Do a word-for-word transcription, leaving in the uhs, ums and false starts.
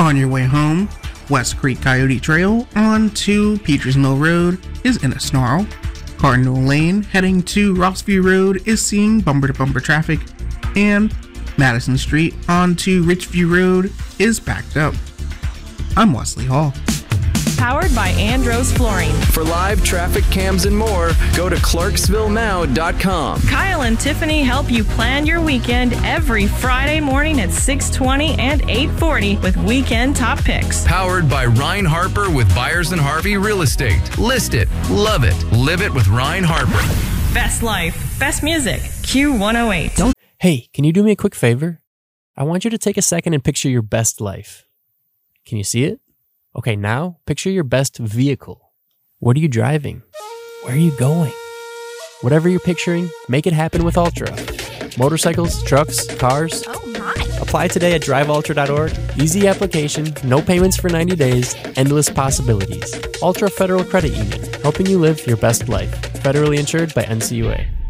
On your way home, West Creek Coyote Trail onto Peters Mill Road is in a snarl. Cardinal Lane heading to Rossview Road is seeing bumper-to-bumper traffic, and Madison Street onto Richview Road is backed up. I'm Wesley Hall. Powered by Andros Flooring. For live traffic cams and more, go to clarksville now dot com. Kyle and Tiffany help you plan your weekend every Friday morning at six twenty and eight forty with weekend top picks. Powered by Ryan Harper with Byers and Harvey Real Estate. List it, love it, live it with Ryan Harper. Best life, best music, Q one oh eight. Don't- hey, can you do me a quick favor? I want you to take a second and picture your best life. Can you see it? Okay, now picture your best vehicle. What are you driving? Where are you going? Whatever you're picturing, make it happen with Ultra. Motorcycles, trucks, cars. Oh my! Apply today at drive ultra dot org. Easy application, no payments for ninety days, endless possibilities. Ultra Federal Credit Union, helping you live your best life. Federally insured by N C U A.